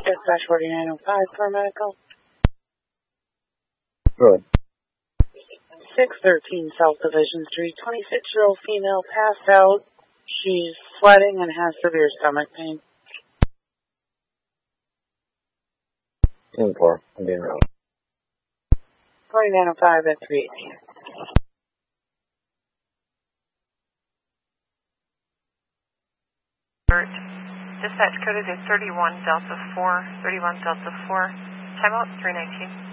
Dispatch 4905 for medical. Good. 613 South Division Street, 26-year-old female passed out. She's sweating and has severe stomach pain. 10-4, I'm being real. 4905 at 318. Dispatch code is 31 Delta 4, 31 Delta 4, timeout 319.